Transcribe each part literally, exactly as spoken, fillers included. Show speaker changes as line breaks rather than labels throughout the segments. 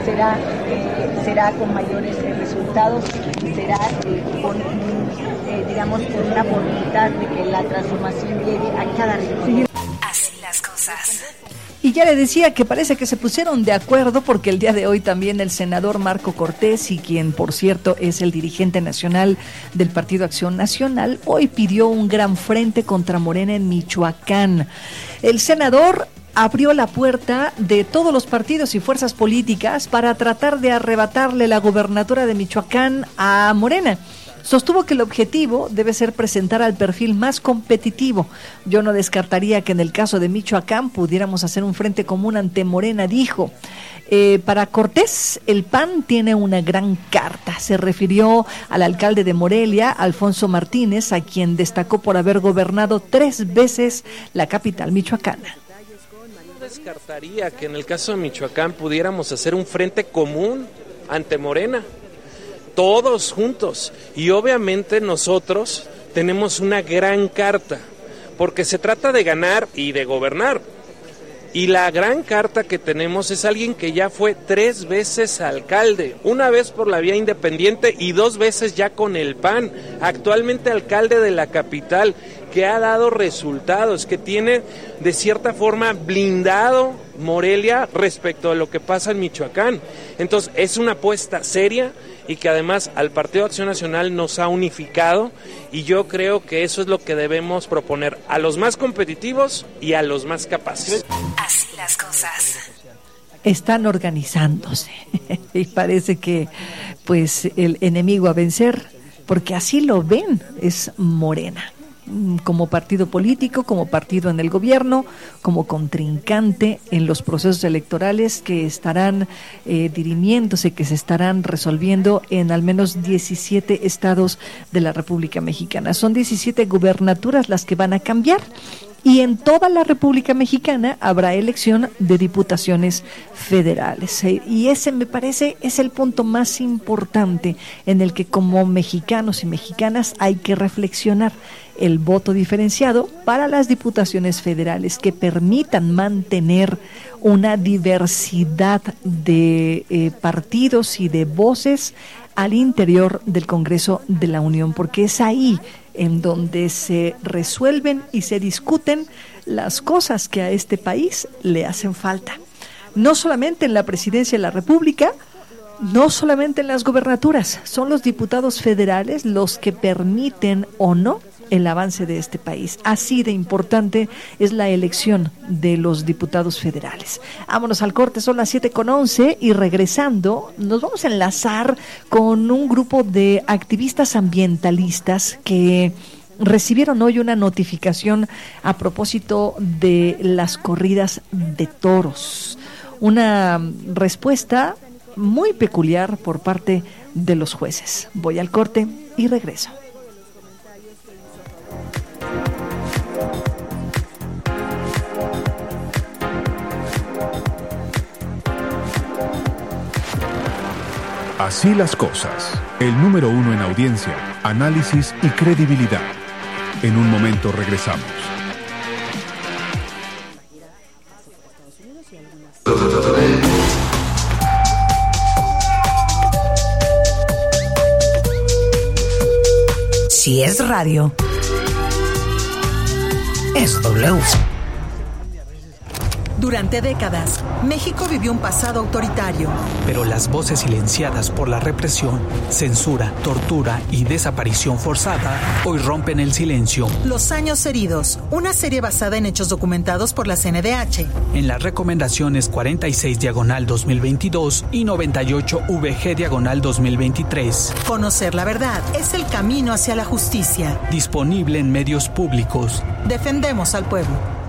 será, eh, será con mayores eh, resultados, será eh, con, eh, digamos, con una voluntad de que la transformación llegue a cada rincón.
Así las cosas.
Y ya le decía que parece que se pusieron de acuerdo porque el día de hoy también el senador Marco Cortés, y quien por cierto es el dirigente nacional del Partido Acción Nacional, hoy pidió un gran frente contra Morena en Michoacán. El senador abrió la puerta de todos los partidos y fuerzas políticas para tratar de arrebatarle la gobernatura de Michoacán a Morena. Sostuvo que el objetivo debe ser presentar al perfil más competitivo. Yo no descartaría que en el caso de Michoacán pudiéramos hacer un frente común ante Morena, dijo. Eh, para Cortés, el P A N tiene una gran carta. Se refirió al alcalde de Morelia, Alfonso Martínez, a quien destacó por haber gobernado tres veces la capital michoacana.
No descartaría que en el caso de Michoacán pudiéramos hacer un frente común ante Morena, todos juntos, y obviamente nosotros tenemos una gran carta, porque se trata de ganar y de gobernar, y la gran carta que tenemos es alguien que ya fue tres veces alcalde, una vez por la vía independiente y dos veces ya con el P A N, actualmente alcalde de la capital, que ha dado resultados, que tiene de cierta forma blindado Morelia respecto a lo que pasa en Michoacán. Entonces es una apuesta seria y que además al Partido Acción Nacional nos ha unificado, y yo creo que eso es lo que debemos proponer a los más competitivos y a los más capaces.
Así las cosas.
Están organizándose y parece que pues el enemigo a vencer, porque así lo ven, es Morena, como partido político, como partido en el gobierno, como contrincante en los procesos electorales que estarán eh, dirimiéndose, que se estarán resolviendo en al menos diecisiete estados de la República Mexicana. Son diecisiete gubernaturas las que van a cambiar. Y en toda la República Mexicana habrá elección de diputaciones federales. Y ese, me parece, es el punto más importante en el que como mexicanos y mexicanas hay que reflexionar. El voto diferenciado para las diputaciones federales que permitan mantener una diversidad de eh, partidos y de voces al interior del Congreso de la Unión, porque es ahí en donde se resuelven y se discuten las cosas que a este país le hacen falta. No solamente en la presidencia de la República, no solamente en las gobernaturas, son los diputados federales los que permiten o no el avance de este país. Así de importante es la elección de los diputados federales. Vámonos al corte, son las siete con once y regresando nos vamos a enlazar con un grupo de activistas ambientalistas que recibieron hoy una notificación a propósito de las corridas de toros. Una respuesta muy peculiar por parte de los jueces. Voy al corte y regreso.
Así las cosas. El número uno en audiencia, análisis y credibilidad. En un momento regresamos.
Si es radio, es W.
Durante décadas, México vivió un pasado autoritario.
Pero las voces silenciadas por la represión, censura, tortura y desaparición forzada hoy rompen el silencio.
Los años heridos, una serie basada en hechos documentados por la C N D H.
En las recomendaciones cuarenta y seis diagonal dos mil veintidós y noventa y ocho V G diagonal dos mil veintitrés.
Conocer la verdad es el camino hacia la justicia.
Disponible en medios públicos.
Defendemos al pueblo.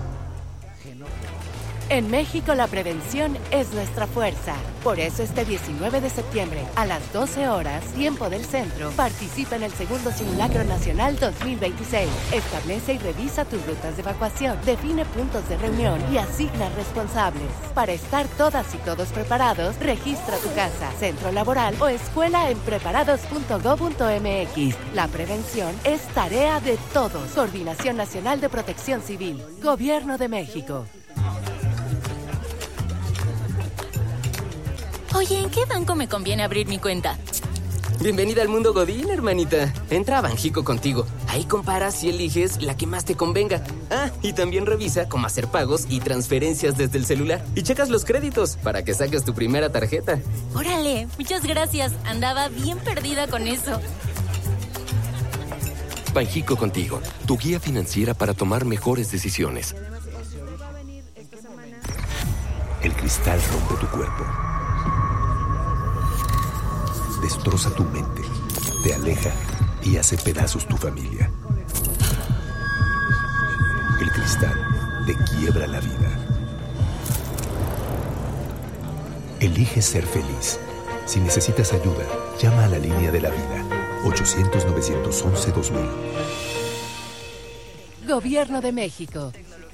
En México la prevención es nuestra fuerza. Por eso este diecinueve de septiembre a las doce horas, tiempo del centro, participa en el segundo Simulacro Nacional dos mil veintiséis. Establece y revisa tus rutas de evacuación, define puntos de reunión y asigna responsables. Para estar todas y todos preparados, registra tu casa, centro laboral o escuela en preparados punto gob punto m x. La prevención es tarea de todos. Coordinación Nacional de Protección Civil. Gobierno de México.
Oye, ¿en qué banco me conviene abrir mi cuenta?
Bienvenida al mundo Godín, hermanita. Entra a Banjico contigo. Ahí comparas y eliges la que más te convenga. Ah, y también revisa cómo hacer pagos y transferencias desde el celular. Y checas los créditos para que saques tu primera tarjeta.
Órale, muchas gracias. Andaba bien perdida con eso.
Banjico contigo, tu guía financiera para tomar mejores decisiones.
El cristal rompe tu cuerpo. Destroza tu mente, te aleja y hace pedazos tu familia. El cristal te quiebra la vida. Elige ser feliz. Si necesitas ayuda, llama a la línea de la vida. ochocientos, novecientos once, dos mil.
Gobierno de México.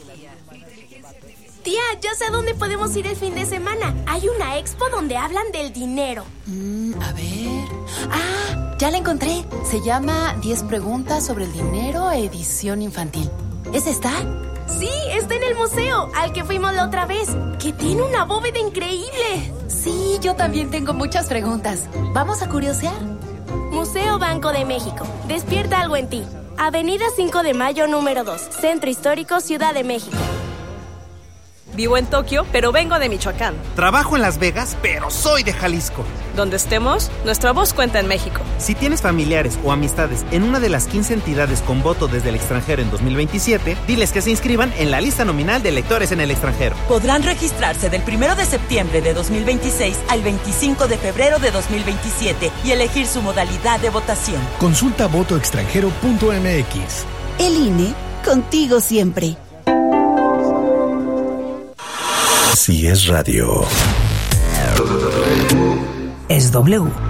Tía, ya sé a dónde podemos ir el fin de semana. Hay una expo donde hablan del dinero.
Mm, a ver... Ah, ya la encontré. Se llama diez preguntas sobre el dinero, edición infantil. ¿Es esta?
Sí, está en el museo, al que fuimos la otra vez, que tiene una bóveda increíble.
Sí, yo también tengo muchas preguntas. ¿Vamos a curiosear?
Museo Banco de México. Despierta algo en ti. Avenida cinco de Mayo, número dos. Centro Histórico, Ciudad de México.
Vivo en Tokio, pero vengo de Michoacán.
Trabajo en Las Vegas, pero soy de Jalisco.
Donde estemos, nuestra voz cuenta en México.
Si tienes familiares o amistades en una de las quince entidades con voto desde el extranjero en dos mil veintisiete, diles que se inscriban en la lista nominal de electores en el extranjero.
Podrán registrarse del primero de septiembre de dos mil veintiséis al veinticinco de febrero de dos mil veintisiete y elegir su modalidad de votación.
Consulta voto extranjero punto m x.
El I N E, contigo siempre.
Si es radio,
es W.